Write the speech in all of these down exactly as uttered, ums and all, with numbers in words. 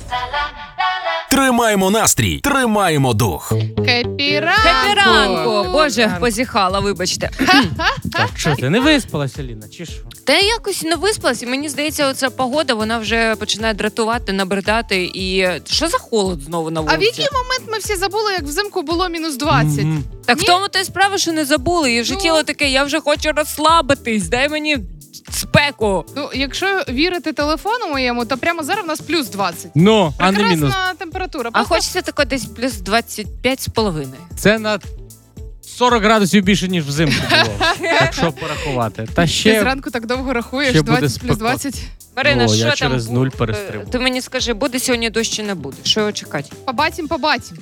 Тримаємо настрій, тримаємо дух. Хеппі ранку! Хеппі ранку! Боже, позіхала, вибачте. Так, що ти, не виспалася, Ліна, чи що? Та я якось не виспалась, і мені здається, оця погода, вона вже починає дратувати, набридати. І що за холод знову на вулиці? А в який момент ми всі забули, як взимку було мінус двадцять? Мгм. Так Ні? в тому то й справа, що не забули. І вже Ну. тіло таке, я вже хочу розслабитись, дай мені спеку. Ну, якщо вірити телефону моєму, то прямо зараз в нас плюс двадцять. Ну, а не Прекрасна мінус. температура. А Просто хочеться тако десь плюс двадцять п'ять з половиною. Це на сорок градусів більше, ніж взимку було. Так що порахувати. Та ти ще... зранку так довго рахуєш, ще буде двадцять плюс спекотно. двадцять. Марина, О, що я там? через нуль Е, перестрибував. Ти мені скажи, буде сьогодні дощ чи не буде? Що його чекати? Побатім, побатім.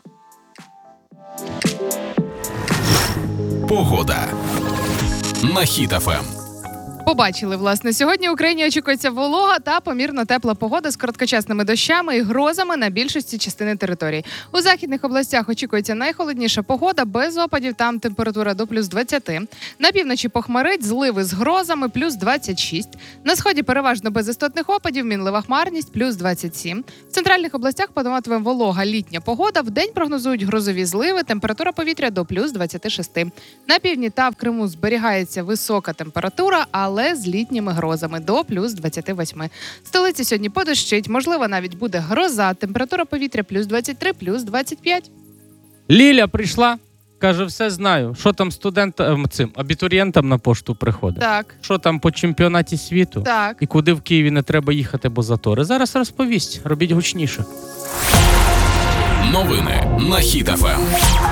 Погода. На Хіт еф ем. Побачили, власне. Сьогодні в Україні очікується волога та помірно тепла погода з короткочасними дощами і грозами на більшості частини території. У західних областях очікується найхолодніша погода, без опадів, там температура до плюс двадцяти. На півночі похмарить, зливи з грозами, плюс двадцять шість. На сході переважно без істотних опадів, мінлива хмарність, плюс двадцять сім. В центральних областях пануватиме волога літня погода, вдень прогнозують грозові зливи, температура повітря до плюс двадцяти шести. На півдні та в Криму зберігається висока температура, але з літніми грозами до плюс двадцяти восьми. В столиці сьогодні подощить, можливо, навіть буде гроза, температура повітря плюс двадцять три, плюс двадцять п'ять. Ліля прийшла, каже, все знаю. Що там студентам, цим, абітурієнтам на пошту приходить? Так, Що там по чемпіонаті світу? так. І куди в Києві не треба їхати, бо затори. Зараз розповість, робіть гучніше. Новини на Хіт еф ем.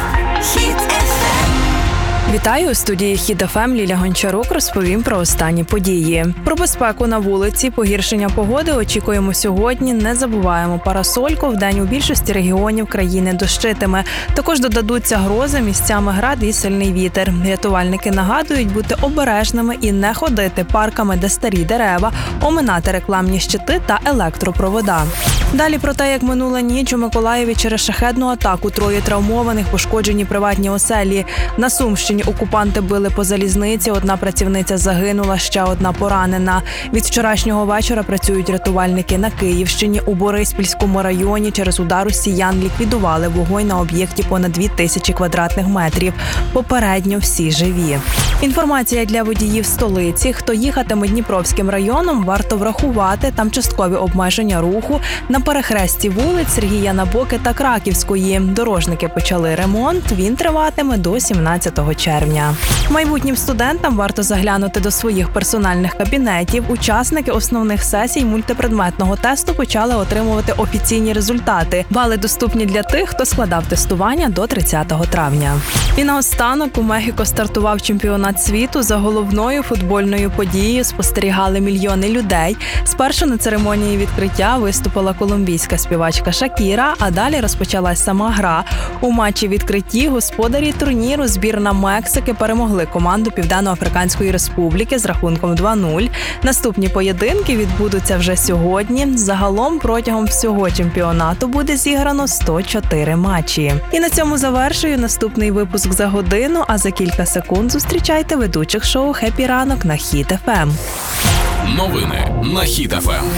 Вітаю, у студії Хіт еф ем Ліля Гончарук розповім про останні події. Про безпеку на вулиці, погіршення погоди очікуємо сьогодні. Не забуваємо парасольку. Вдень у більшості регіонів країни дощитиме. Також додадуться грози, місцями град і сильний вітер. Рятувальники нагадують бути обережними і не ходити парками, де старі дерева, оминати рекламні щити та електропровода. Далі про те, як минула ніч у Миколаєві через шахедну атаку троє травмованих, пошкоджені приватні оселі. На Сумщині окупанти били по залізниці, одна працівниця загинула, ще одна поранена. Від вчорашнього вечора працюють рятувальники на Київщині. У Бориспільському районі через удар росіян ліквідували вогонь на об'єкті понад дві тисячі квадратних метрів. Попередньо всі живі. Інформація для водіїв столиці. Хто їхатиме Дніпровським районом, варто врахувати там часткові обмеження руху на перехресті вулиць Сергія Набоки та Краківської. Дорожники почали ремонт, він триватиме до сімнадцятого червня. Майбутнім студентам варто заглянути до своїх персональних кабінетів. Учасники основних сесій мультипредметного тесту почали отримувати офіційні результати. Бали доступні для тих, хто складав тестування до тридцятого травня. І наостанок у Мехіко стартував чемпіонат світу. За головною футбольною подією спостерігали мільйони людей. Спершу на церемонії відкриття виступила колумбійська співачка Шакіра, а далі розпочалась сама гра. У матчі відкритті господарі турніру збірна Мексики перемогли команду Південно-Африканської Республіки з рахунком два нуль. Наступні поєдинки відбудуться вже сьогодні. Загалом протягом всього чемпіонату буде зіграно сто чотири матчі. І на цьому завершую наступний випуск за годину, а за кілька секунд зустрічайте ведучих шоу «Хеппі ранок» на Хіт еф ем. Новини на Хіт еф ем.